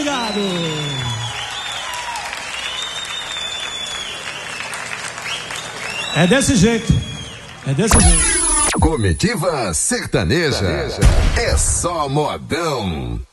obrigado. É desse jeito. É desse jeito. Comitiva sertaneja. É só modão.